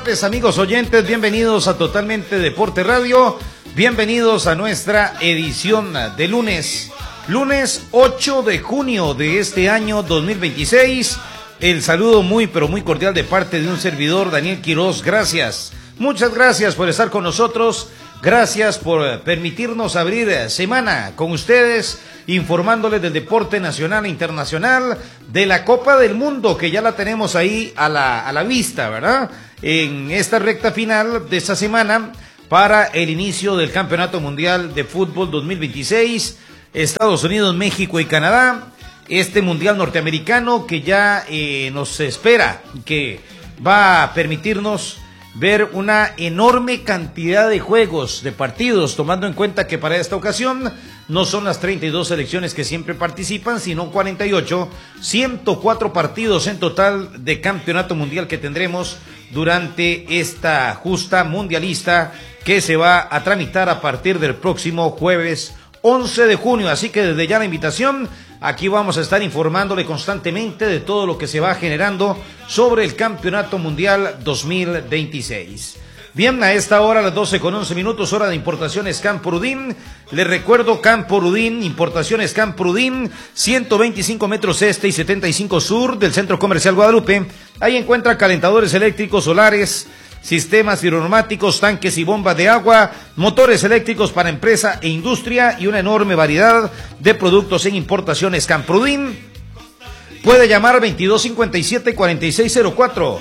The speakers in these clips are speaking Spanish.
tardes, amigos oyentes, bienvenidos a Totalmente Deporte Radio, bienvenidos a nuestra edición de lunes 8 de junio de este año 2026. El saludo muy pero muy cordial de parte de un servidor, Daniel Quiroz. Gracias, muchas gracias por estar con nosotros, gracias por permitirnos abrir semana con ustedes, informándoles del deporte nacional e internacional, de la Copa del Mundo, que ya la tenemos ahí a la vista, ¿verdad? En esta recta final de esta semana para el inicio del Campeonato Mundial de Fútbol 2026, Estados Unidos, México y Canadá, este Mundial norteamericano que ya nos espera, que va a permitirnos ver una enorme cantidad de juegos, de partidos, tomando en cuenta que para esta ocasión no son las 32 selecciones que siempre participan, sino 48, 104 partidos en total de campeonato mundial que tendremos durante esta justa mundialista que se va a tramitar a partir del próximo jueves 11 de junio, así que desde ya la invitación, aquí vamos a estar informándole constantemente de todo lo que se va generando sobre el Campeonato Mundial 2026. Bien, a esta hora, las 12:11, hora de importaciones Campo Rudín. Les recuerdo, Campo Rudín, importaciones Campo Rudín, 125 metros este y 75 sur del Centro Comercial Guadalupe. Ahí encuentra calentadores eléctricos, solares, sistemas hidroneumáticos, tanques y bombas de agua, motores eléctricos para empresa e industria y una enorme variedad de productos en importaciones Campo Rudín. Puede llamar 2257-4604,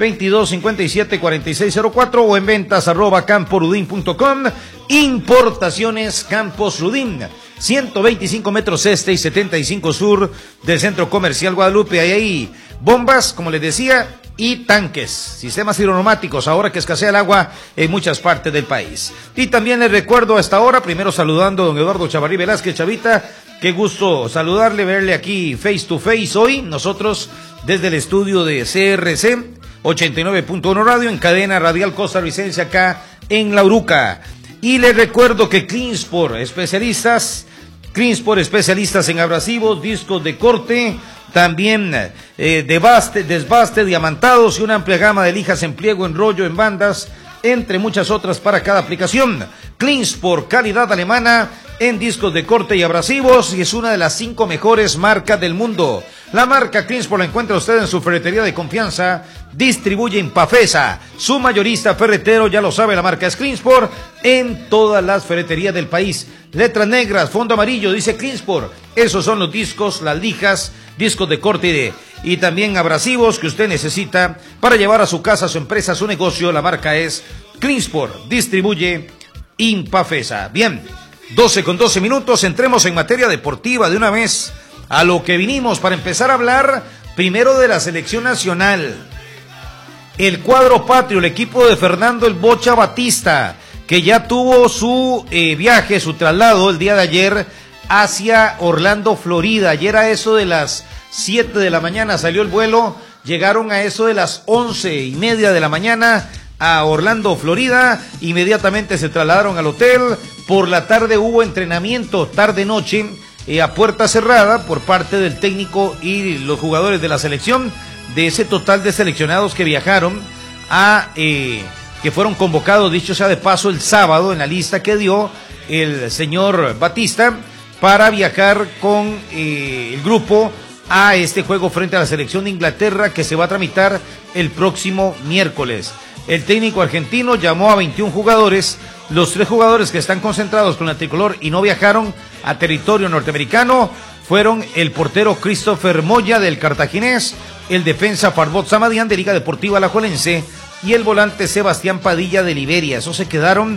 2257-4604 o en ventas @camporudin.com. Importaciones Campos Rudín, 125 metros este y 75 sur del Centro Comercial Guadalupe. Hay bombas, como les decía, y tanques, sistemas hidroneumáticos, ahora que escasea el agua en muchas partes del país. Y también les recuerdo hasta ahora, primero saludando a don Eduardo Chavarrí Velázquez. Chavita, qué gusto saludarle, verle aquí face to face hoy, nosotros desde el estudio de CRC 89.1 Radio, en cadena radial costarricense acá en La Uruca. Y les recuerdo que Cleansport, especialistas en abrasivos, discos de corte, también desbaste, diamantados y una amplia gama de lijas en pliego, en rollo, en bandas, entre muchas otras para cada aplicación. Cleansport, calidad alemana en discos de corte y abrasivos, y es una de las 5 mejores marcas del mundo. La marca Cleansport la encuentra usted en su ferretería de confianza. Distribuye Impafesa, su mayorista ferretero, ya lo sabe, la marca es Cleansport en todas las ferreterías del país. Letras negras, fondo amarillo, dice Cleansport. Esos son los discos, las lijas, discos de corte y también abrasivos que usted necesita para llevar a su casa, a su empresa, a su negocio. La marca es Cleansport, distribuye Impafesa. Bien, 12:12, entremos en materia deportiva de una vez a lo que vinimos para empezar a hablar primero de la selección nacional. El cuadro patrio, el equipo de Fernando el Bocha Batista, que ya tuvo su viaje, su traslado el día de ayer hacia Orlando, Florida. Ayer a eso de las 7 de la mañana salió el vuelo, llegaron a eso de las 11:30 de la mañana a Orlando, Florida, inmediatamente se trasladaron al hotel. Por la tarde hubo entrenamiento, tarde-noche, a puerta cerrada por parte del técnico y los jugadores de la selección, de ese total de seleccionados que viajaron que fueron convocados, dicho sea de paso, el sábado en la lista que dio el señor Batista para viajar con el grupo a este juego frente a la selección de Inglaterra que se va a tramitar el próximo miércoles. El técnico argentino llamó a 21 jugadores, los 3 jugadores que están concentrados con la tricolor y no viajaron a territorio norteamericano fueron el portero Christopher Moya del Cartaginés, el defensa Farbot Samadian de Liga Deportiva Alajuelense y el volante Sebastián Padilla de Liberia. Esos se quedaron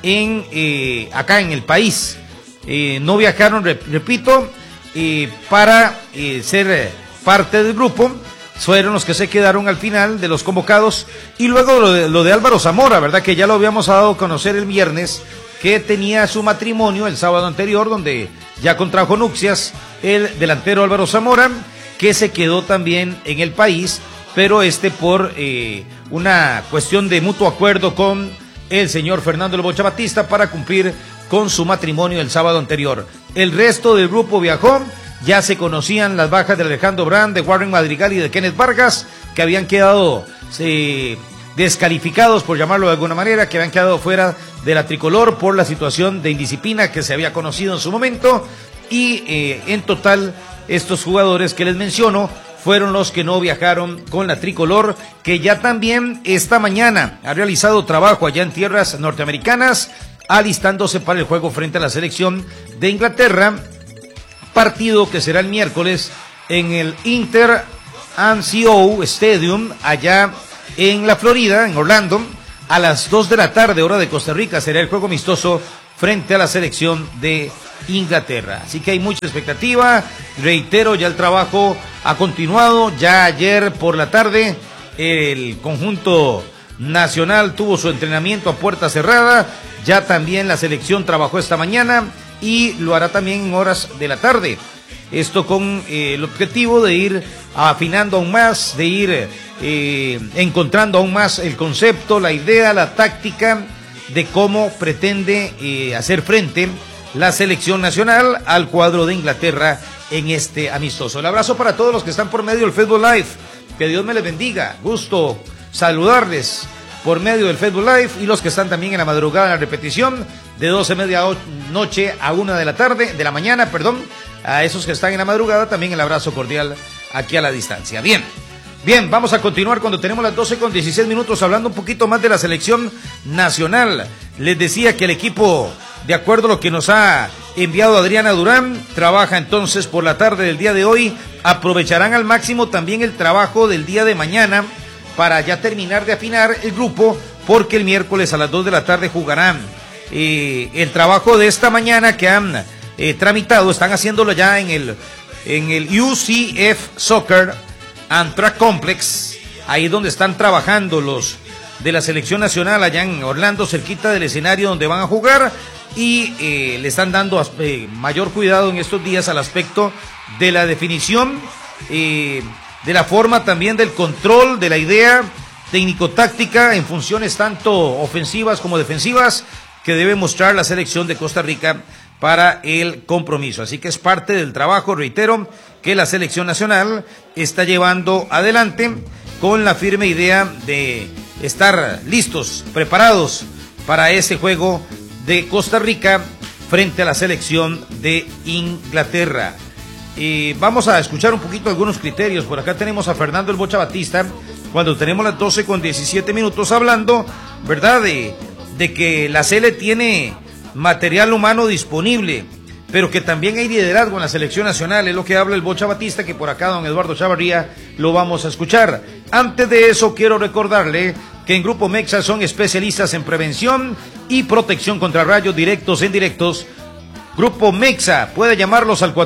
acá en el país. No viajaron, repito, para ser parte del grupo. Fueron los que se quedaron al final de los convocados. Y luego lo de Álvaro Zamora, ¿verdad? Que ya lo habíamos dado a conocer el viernes, que tenía su matrimonio el sábado anterior, donde ya contrajo nupcias el delantero Álvaro Zamora, que se quedó también en el país, pero por una cuestión de mutuo acuerdo con el señor Fernando el Bocha Batista para cumplir con su matrimonio el sábado anterior. El resto del grupo viajó. Ya se conocían las bajas de Alejandro Brand, de Warren Madrigal y de Kenneth Vargas, que habían quedado descalificados, por llamarlo de alguna manera, que habían quedado fuera de la tricolor por la situación de indisciplina que se había conocido en su momento, y en total estos jugadores que les menciono fueron los que no viajaron con la tricolor, que ya también esta mañana ha realizado trabajo allá en tierras norteamericanas, alistándose para el juego frente a la selección de Inglaterra, partido que será el miércoles en el Inter NCO Stadium, allá en la Florida, en Orlando, a las 2 de la tarde, hora de Costa Rica, será el juego amistoso frente a la selección de Inglaterra. Así que hay mucha expectativa. Reitero, ya el trabajo ha continuado. Ya ayer por la tarde el conjunto nacional tuvo su entrenamiento a puerta cerrada. Ya también la selección trabajó esta mañana y lo hará también en horas de la tarde. Esto con el objetivo de ir afinando aún más, de ir encontrando aún más el concepto, la idea, la táctica de cómo pretende hacer frente la selección nacional al cuadro de Inglaterra en este amistoso. El abrazo para todos los que están por medio del Facebook Live. Que Dios me les bendiga. Gusto saludarles por medio del Facebook Live, y los que están también en la madrugada en la repetición de 12:30 a 1 de la mañana, a esos que están en la madrugada también el abrazo cordial aquí a la distancia. Bien, vamos a continuar cuando tenemos las 12:16 hablando un poquito más de la selección nacional. Les decía que el equipo, de acuerdo a lo que nos ha enviado Adriana Durán, trabaja entonces por la tarde del día de hoy. Aprovecharán al máximo también el trabajo del día de mañana para ya terminar de afinar el grupo, porque el miércoles a las 2 de la tarde jugarán. El trabajo de esta mañana que han tramitado, están haciéndolo ya en el UCF Soccer and Track Complex, ahí donde están trabajando los de la selección nacional allá en Orlando, cerquita del escenario donde van a jugar, y le están dando mayor cuidado en estos días al aspecto de la definición, de la forma también del control, de la idea técnico-táctica en funciones tanto ofensivas como defensivas que debe mostrar la selección de Costa Rica para el compromiso. Así que es parte del trabajo, reitero, que la selección nacional está llevando adelante con la firme idea de estar listos, preparados para ese juego de Costa Rica frente a la selección de Inglaterra. Vamos a escuchar un poquito algunos criterios. Por acá tenemos a Fernando el Bocha Batista, cuando tenemos las 12:17 hablando, ¿verdad? De que la Sele tiene material humano disponible, pero que también hay liderazgo en la selección nacional. Es lo que habla el Bocha Batista, que por acá don Eduardo Chavarría lo vamos a escuchar. Antes de eso, quiero recordarle que en Grupo Mexa son especialistas en prevención y protección contra rayos directos e indirectos. Grupo Mexa, puede llamarlos al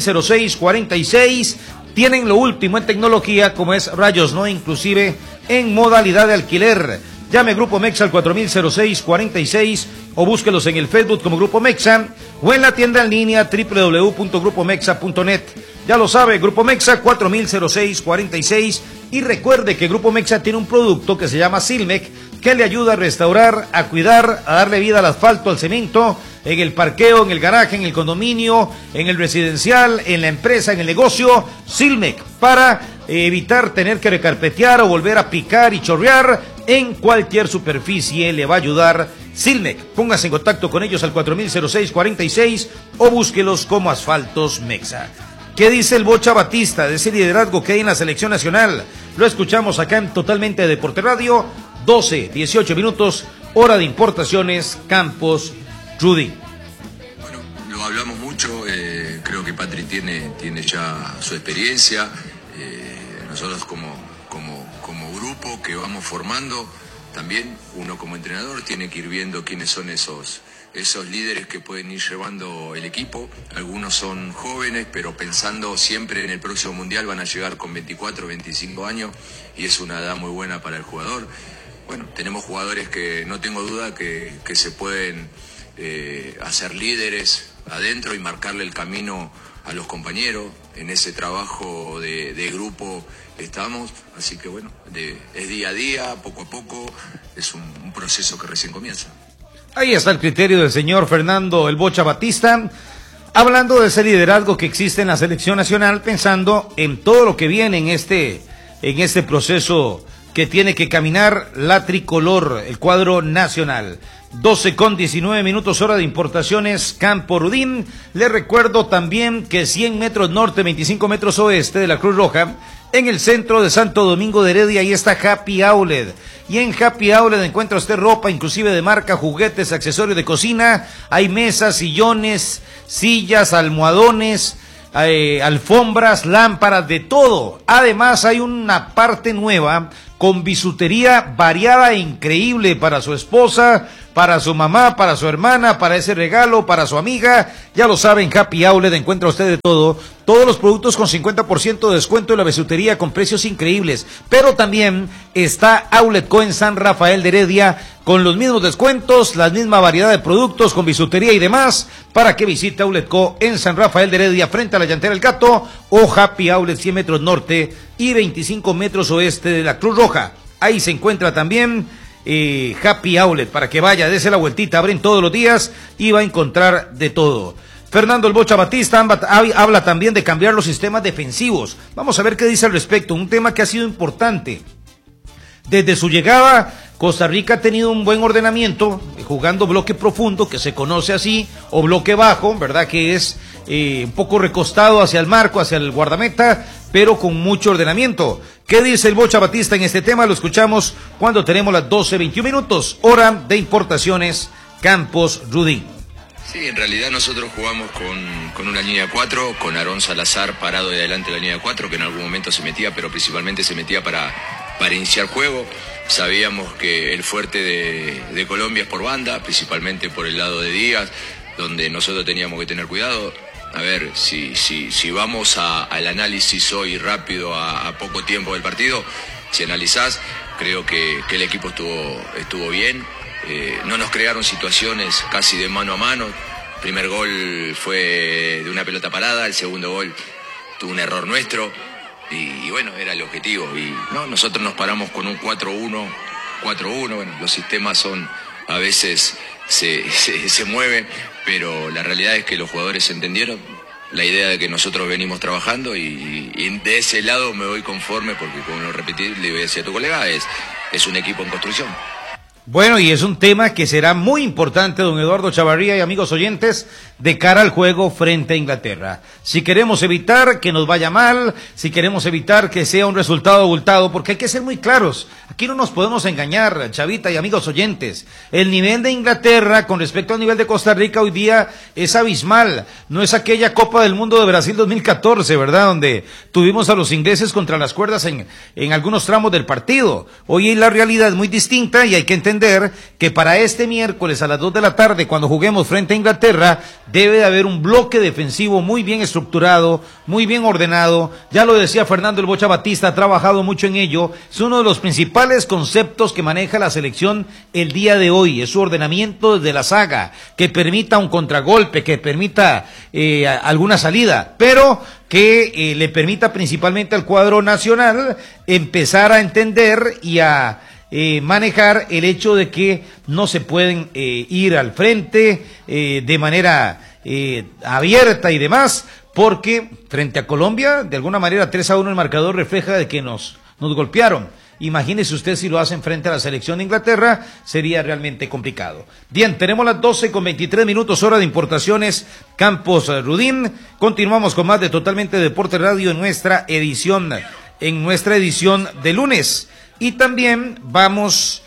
4006-46. Tienen lo último en tecnología, como es rayos, ¿no? Inclusive en modalidad de alquiler. Llame Grupo Mexa al 4006-46 o búsquelos en el Facebook como Grupo Mexa o en la tienda en línea www.grupomexa.net. Ya lo sabe, Grupo Mexa 4006-46. Y recuerde que Grupo Mexa tiene un producto que se llama Silmec, que le ayuda a restaurar, a cuidar, a darle vida al asfalto, al cemento, en el parqueo, en el garaje, en el condominio, en el residencial, en la empresa, en el negocio. Silmec, para evitar tener que recarpetear o volver a picar y chorrear en cualquier superficie, le va a ayudar Silmec. Póngase en contacto con ellos al 4006-46 o búsquelos como Asfaltos Mexa. ¿Qué dice el Bocha Batista de ese liderazgo que hay en la selección nacional? Lo escuchamos acá en Totalmente Deporte Radio, 12:18, hora de importaciones, Campos Rudy. Bueno, lo hablamos mucho, creo que Patri tiene ya su experiencia, nosotros como grupo que vamos formando, también uno como entrenador tiene que ir viendo quiénes son esos líderes que pueden ir llevando el equipo. Algunos son jóvenes, pero pensando siempre en el próximo mundial van a llegar con 24, 25 años y es una edad muy buena para el jugador. Bueno, tenemos jugadores que no tengo duda que se pueden hacer líderes adentro y marcarle el camino a los compañeros. En ese trabajo de grupo estamos, así que bueno, es día a día, poco a poco, es un proceso que recién comienza. Ahí está el criterio del señor Fernando el Bocha Batista, hablando de ese liderazgo que existe en la selección nacional, pensando en todo lo que viene en este proceso que tiene que caminar la tricolor, el cuadro nacional. 12:19 hora de importaciones Campo Rudín. Les recuerdo también que 100 metros norte, 25 metros oeste de la Cruz Roja, en el centro de Santo Domingo de Heredia, ahí está Happy Outlet. Y en Happy Outlet encuentra usted ropa, inclusive de marca, juguetes, accesorios de cocina. Hay mesas, sillones, sillas, almohadones, alfombras, lámparas, de todo. Además hay una parte nueva con bisutería variada e increíble para su esposa, para su mamá, para su hermana, para ese regalo, para su amiga. Ya lo saben, Happy Outlet encuentra usted de todo. Todos los productos con 50% de descuento y la bisutería con precios increíbles. Pero también está Outlet Co en San Rafael de Heredia con los mismos descuentos, la misma variedad de productos con bisutería y demás, para que visite Outlet Co en San Rafael de Heredia frente a la Llantera del Gato, o Happy Outlet 100 metros norte y 25 metros oeste de la Cruz Roja. Ahí se encuentra también Happy Outlet, para que vaya, dése la vueltita, abren todos los días y va a encontrar de todo. Fernando El Bocha Batista habla también de cambiar los sistemas defensivos. Vamos a ver qué dice al respecto, un tema que ha sido importante. Desde su llegada, Costa Rica ha tenido un buen ordenamiento, jugando bloque profundo, que se conoce así, o bloque bajo, ¿verdad? Que es un poco recostado hacia el marco, hacia el guardameta, pero con mucho ordenamiento. ¿Qué dice el Bocha Batista en este tema? Lo escuchamos cuando tenemos las 12:21, hora de importaciones Campos Rudín. Sí, en realidad nosotros jugamos con una línea 4, con Aarón Salazar parado de adelante de la línea 4, que en algún momento se metía, pero principalmente se metía para iniciar juego. Sabíamos que el fuerte de Colombia es por banda, principalmente por el lado de Díaz, donde nosotros teníamos que tener cuidado. A ver, si vamos al análisis hoy rápido, a poco tiempo del partido, si analizás, creo que el equipo estuvo bien. No nos crearon situaciones casi de mano a mano. El primer gol fue de una pelota parada, el segundo gol tuvo un error nuestro y bueno, era el objetivo. Y no, nosotros nos paramos con un 4-1, bueno, los sistemas son, a veces se mueven, pero la realidad es que los jugadores entendieron la idea de que nosotros venimos trabajando y de ese lado me voy conforme, porque como lo repetí, le voy a decir a tu colega, es un equipo en construcción. Bueno, y es un tema que será muy importante, don Eduardo Chavarría y amigos oyentes, de cara al juego frente a Inglaterra. Si queremos evitar que nos vaya mal, si queremos evitar que sea un resultado abultado, porque hay que ser muy claros, aquí no nos podemos engañar, Chavita y amigos oyentes. El nivel de Inglaterra con respecto al nivel de Costa Rica hoy día es abismal. No es aquella Copa del Mundo de Brasil 2014, ¿verdad? Donde tuvimos a los ingleses contra las cuerdas en algunos tramos del partido. Hoy la realidad es muy distinta y hay que entender que para este miércoles a las 2 de la tarde, cuando juguemos frente a Inglaterra, debe de haber un bloque defensivo muy bien estructurado, muy bien ordenado. Ya lo decía Fernando El Bocha Batista, ha trabajado mucho en ello. Es uno de los principales conceptos que maneja la selección el día de hoy, es su ordenamiento desde la saga, que permita un contragolpe, que permita alguna salida, pero que le permita principalmente al cuadro nacional empezar a entender y a manejar el hecho de que no se pueden ir al frente de manera abierta y demás, porque frente a Colombia, de alguna manera 3-1 el marcador refleja de que nos golpearon. Imagínese usted si lo hacen frente a la selección de Inglaterra, sería realmente complicado. Bien, tenemos las 12:23, hora de importaciones Campos Rudín. Continuamos con más de Totalmente Deporte Radio en nuestra edición de lunes. Y también vamos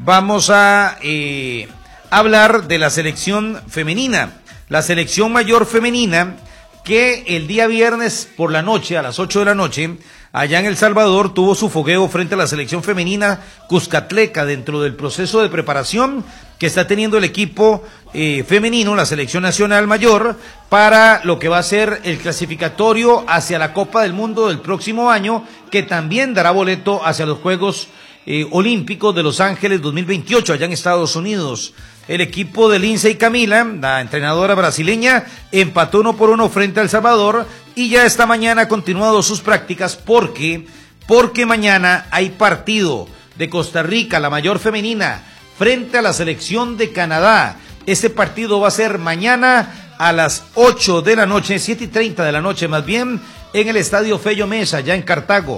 a hablar de la selección femenina, la selección mayor femenina, que el día viernes por la noche, a las 8 de la noche, allá en El Salvador, tuvo su fogueo frente a la selección femenina Cuscatleca, dentro del proceso de preparación que está teniendo el equipo femenino, la selección nacional mayor, para lo que va a ser el clasificatorio hacia la Copa del Mundo del próximo año, que también dará boleto hacia los Juegos Olímpicos de Los Ángeles 2028, allá en Estados Unidos. El equipo de Lindsay Camila, la entrenadora brasileña, empató 1-1 frente a El Salvador y ya esta mañana ha continuado sus prácticas porque mañana hay partido de Costa Rica, la mayor femenina, frente a la selección de Canadá. Este partido va a ser mañana a las 8 de la noche, 7:30 de la noche más bien, en el Estadio Fello Mesa, ya en Cartago.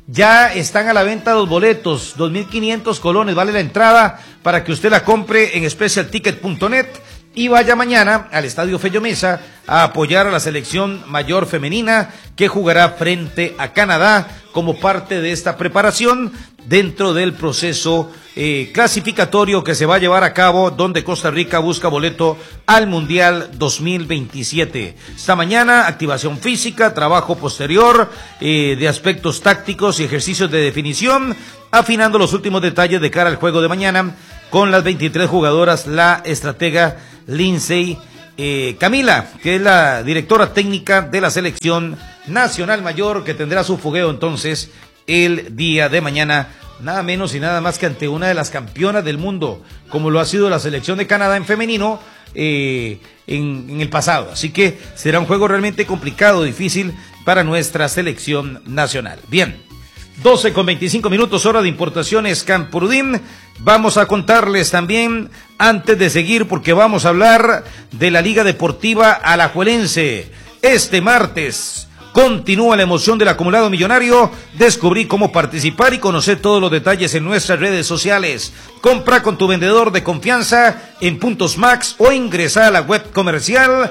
Ya están a la venta los boletos, 2.500 colones vale la entrada para que usted la compre en specialticket.net y vaya mañana al Estadio Fello Mesa a apoyar a la selección mayor femenina que jugará frente a Canadá como parte de esta preparación dentro del proceso clasificatorio que se va a llevar a cabo, donde Costa Rica busca boleto al Mundial 2027. Esta mañana, activación física, trabajo posterior de aspectos tácticos y ejercicios de definición, afinando los últimos detalles de cara al juego de mañana con las 23 jugadoras, la estratega Lindsay Camila, que es la directora técnica de la selección nacional mayor, que tendrá su fogueo entonces el día de mañana, nada menos y nada más que ante una de las campeonas del mundo, como lo ha sido la selección de Canadá en femenino en el pasado. Así que será un juego realmente complicado, difícil para nuestra selección nacional. Bien, 12:25 hora de importaciones Campurudín. Vamos a contarles también, antes de seguir, porque vamos a hablar de la Liga Deportiva Alajuelense. Este martes continúa la emoción del acumulado millonario. Descubrí cómo participar y conocer todos los detalles en nuestras redes sociales. Compra con tu vendedor de confianza en Puntos Max o ingresa a la web comercial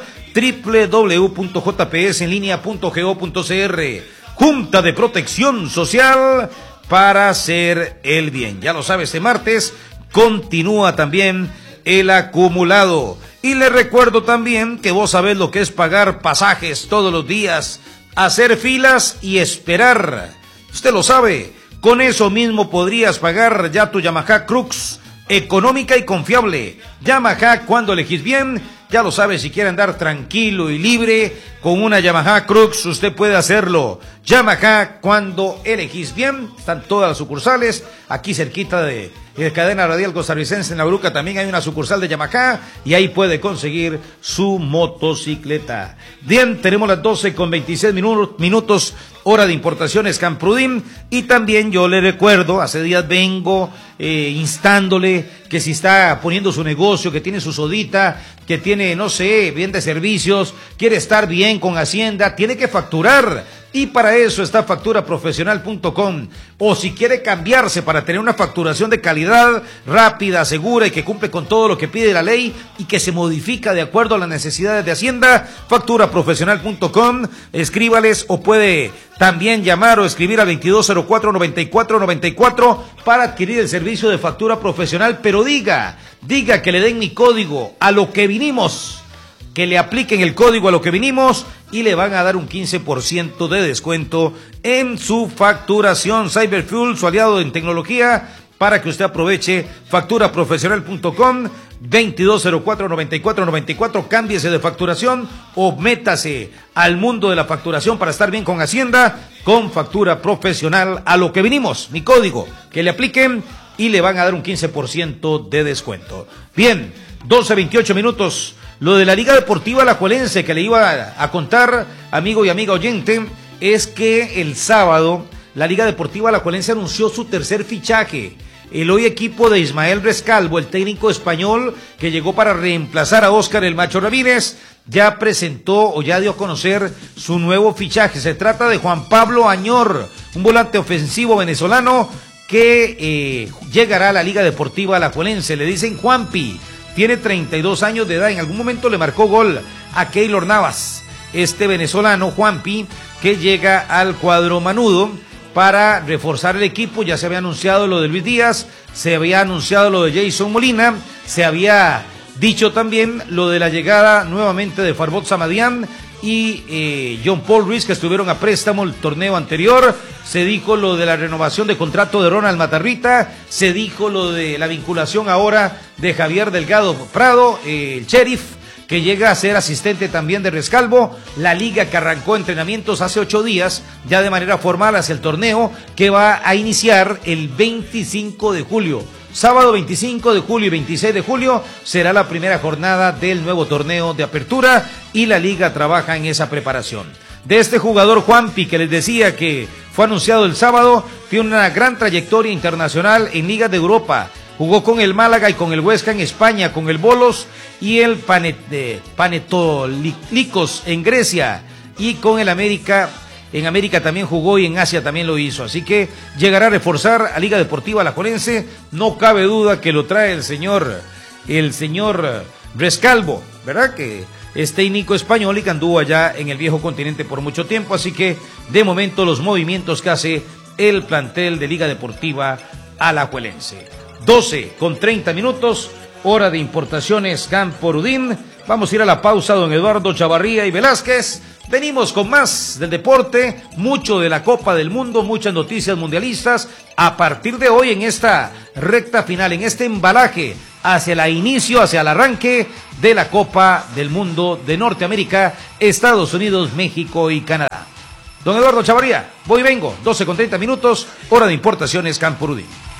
www.jpsenlinea.go.cr. Junta de Protección Social para hacer el bien. Ya lo sabes, este martes continúa también el acumulado. Y le recuerdo también que vos sabés lo que es pagar pasajes todos los días, hacer filas y esperar. Usted lo sabe. Con eso mismo podrías pagar ya tu Yamaha Crux, económica y confiable. Yamaha, cuando elegís bien, ya lo sabe, si quiere andar tranquilo y libre con una Yamaha Crux, usted puede hacerlo. Yamaha, cuando elegís bien, están todas las sucursales, aquí cerquita de Cadena Radial Costarricense en La Bruca también hay una sucursal de Yamaha y ahí puede conseguir su motocicleta. Bien, tenemos las 12:26 minutos, hora de importaciones Campurudín, y también yo le recuerdo, hace días vengo instándole que si está poniendo su negocio, que tiene su sodita, que tiene, no sé, bien de servicios, quiere estar bien con Hacienda, tiene que facturar. Y para eso está facturaprofesional.com. O si quiere cambiarse para tener una facturación de calidad, rápida, segura y que cumple con todo lo que pide la ley y que se modifica de acuerdo a las necesidades de Hacienda, facturaprofesional.com. Escríbales o puede también llamar o escribir al 2204-9494 para adquirir el servicio de factura profesional. Pero diga que le den mi código a lo que vinimos. Que le apliquen el código a lo que vinimos y le van a dar un 15% de descuento en su facturación. Cyberfuel, su aliado en tecnología, para que usted aproveche. Facturaprofesional.com, 2204-9494. Cámbiese de facturación o métase al mundo de la facturación para estar bien con Hacienda, con Factura Profesional, a lo que vinimos. Mi código, que le apliquen y le van a dar un 15% de descuento. Bien, 12:28. Lo de la Liga Deportiva Alajuelense que le iba a contar, amigo y amiga oyente, es que el sábado la Liga Deportiva Alajuelense anunció su tercer fichaje. El hoy equipo de Ismael Rescalvo, el técnico español que llegó para reemplazar a Óscar el Macho Ramírez, ya presentó o ya dio a conocer su nuevo fichaje. Se trata de Juan Pablo Añor, un volante ofensivo venezolano que llegará a la Liga Deportiva Alajuelense. Le dicen Juanpi. Tiene 32 años de edad, en algún momento le marcó gol a Keylor Navas, este venezolano Juanpi, que llega al cuadro manudo para reforzar el equipo. Ya se había anunciado lo de Luis Díaz, se había anunciado lo de Jason Molina, se había dicho también lo de la llegada nuevamente de Farbot Samadian y John Paul Ruiz, que estuvieron a préstamo el torneo anterior. Se dijo lo de la renovación de contrato de Ronald Matarrita, se dijo lo de la vinculación ahora de Javier Delgado Prado, el sheriff, que llega a ser asistente también de Rescalvo. La liga que arrancó entrenamientos hace 8 días, ya de manera formal, hacia el torneo que va a iniciar el 25 de julio. Sábado 25 de julio y 26 de julio será la primera jornada del nuevo torneo de apertura y la liga trabaja en esa preparación. De este jugador Juanpi, que les decía que fue anunciado el sábado, tiene una gran trayectoria internacional en ligas de Europa. Jugó con el Málaga y con el Huesca en España, con el Bolos y el Panetolikos en Grecia y con el América en América también jugó y en Asia también lo hizo, así que llegará a reforzar a Liga Deportiva Alajuelense, no cabe duda que lo trae el señor Rescalvo, ¿verdad? Que es técnico español y que anduvo allá en el viejo continente por mucho tiempo, así que de momento los movimientos que hace el plantel de Liga Deportiva Alajuelense. 12:30, hora de importaciones Campo Rudín. Vamos a ir a la pausa, don Eduardo Chavarría y Velázquez. Venimos con más del deporte, mucho de la Copa del Mundo, muchas noticias mundialistas. A partir de hoy, en esta recta final, en este embalaje hacia el arranque de la Copa del Mundo de Norteamérica, Estados Unidos, México y Canadá. Don Eduardo Chavarría, voy y vengo, 12:30, hora de importaciones Campo Rudín.